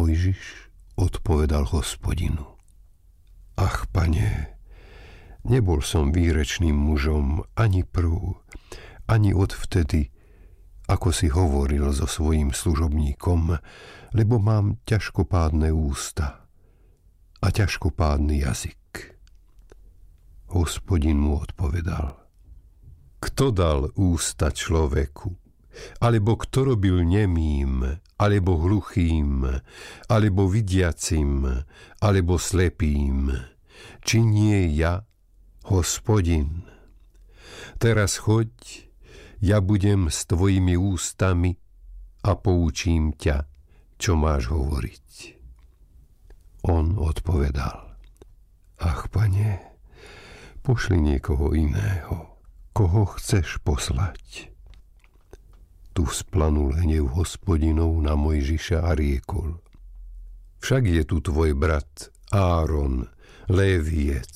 Mojžiš odpovedal Hospodinu: Ach, Pane, nebol som výrečným mužom ani prv, ani odvtedy, ako si hovoril so svojím služobníkom, lebo mám ťažkopádne ústa a ťažkopádny jazyk. Hospodin mu odpovedal: Kto dal ústa človeku? Alebo kto robil nemým, alebo hluchým, alebo vidiacim, alebo slepým? Či nie ja, Hospodin? Teraz choď, ja budem s tvojimi ústami a poučím ťa, čo máš hovoriť. On odpovedal: Ach, Pane, pošli niekoho iného. Koho chceš poslať? Tu splanul hnev Hospodinov na Mojžiša a riekol: Však je tu tvoj brat Áron, Léviec.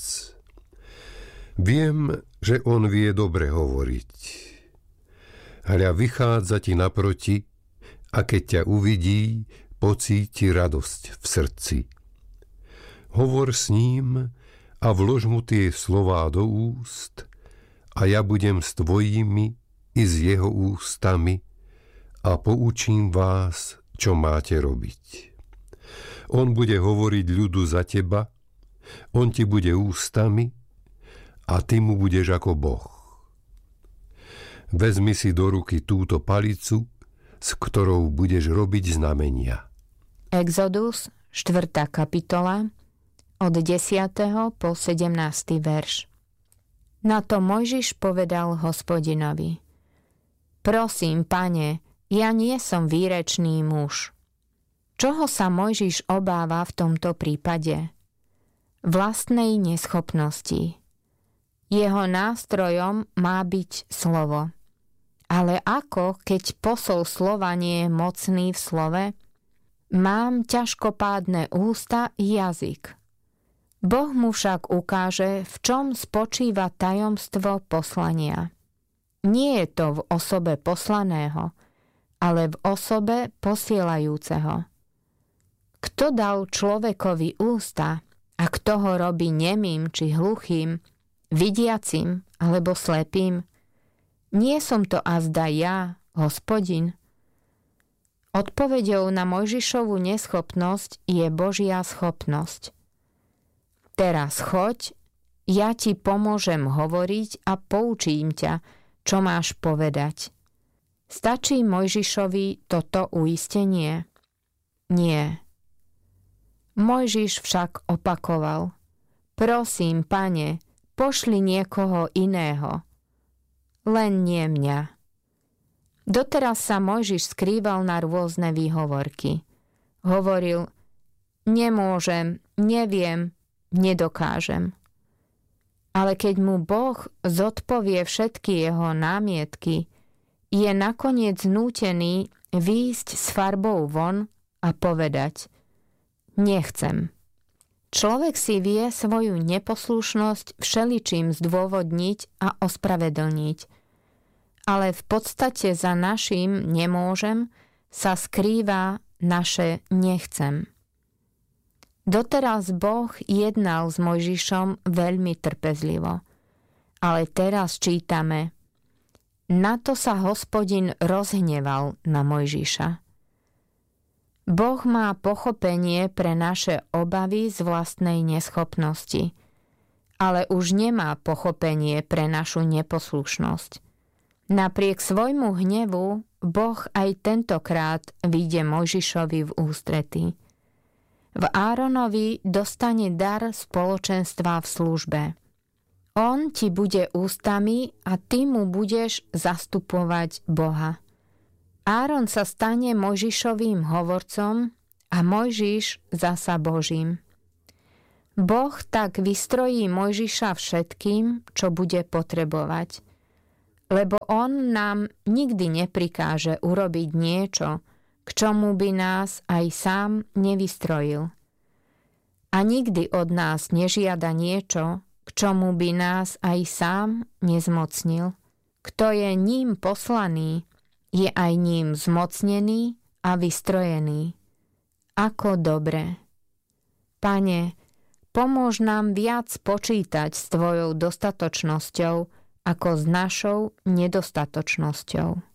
Viem, že on vie dobre hovoriť. Hľa vychádza ti naproti a keď ťa uvidí, pocíti radosť v srdci. Hovor s ním a vlož mu tie slová do úst a ja budem s tvojimi i s jeho ústami a poučím vás, čo máte robiť. On bude hovoriť ľudu za teba, on ti bude ústami a ty mu budeš ako Boh. Vezmi si do ruky túto palicu, s ktorou budeš robiť znamenia. Exodus, 4. kapitola, od 10. po 17. verš. Na to Mojžiš povedal Hospodinovi: Prosím, Pane, ja nie som výrečný muž. Čoho sa Mojžiš obáva v tomto prípade? Vlastnej neschopnosti. Jeho nástrojom má byť slovo. Ale ako, keď posol slova nie je mocný v slove? Mám ťažkopádne ústa i jazyk. Boh mu však ukáže, v čom spočíva tajomstvo poslania. Nie je to v osobe poslaného, ale v osobe posielajúceho. Kto dal človekovi ústa a kto ho robí nemým či hluchým, vidiacim alebo slepým? Nie som to azda ja, Hospodin? Odpoveďou na Mojžišovu neschopnosť je Božia schopnosť. Teraz choď, ja ti pomôžem hovoriť a poučím ťa, čo máš povedať. Stačí Mojžišovi toto uistenie? Nie. Mojžiš však opakoval: Prosím, Pane, pošli niekoho iného. Len nie mňa. Doteraz sa Mojžiš skrýval na rôzne výhovorky. Hovoril: Nemôžem, neviem, nedokážem. Ale keď mu Boh zodpovie všetky jeho námietky, je nakoniec nútený výjsť s farbou von a povedať: Nechcem. Človek si vie svoju neposlušnosť všeličím zdôvodniť a ospravedlniť, ale v podstate za naším nemôžem sa skrýva naše nechcem. Doteraz Boh jednal s Mojžišom veľmi trpezlivo, ale teraz čítame: Na to sa Hospodin rozhneval na Mojžiša. Boh má pochopenie pre naše obavy z vlastnej neschopnosti, ale už nemá pochopenie pre našu neposlušnosť. Napriek svojmu hnevu Boh aj tentokrát vyjde Mojžišovi v ústrety. V Áronovi dostane dar spoločenstva v službe. On ti bude ústami a ty mu budeš zastupovať Boha. Áron sa stane Mojžišovým hovorcom a Mojžiš zasa Božím. Boh tak vystrojí Mojžiša všetkým, čo bude potrebovať. Lebo on nám nikdy neprikáže urobiť niečo, k čomu by nás aj sám nevystrojil. A nikdy od nás nežiada niečo, k čomu by nás aj sám nezmocnil. Kto je ním poslaný, je aj ním zmocnený a vystrojený. ako dobre. Pane, pomôž nám viac počítať s tvojou dostatočnosťou ako s našou nedostatočnosťou.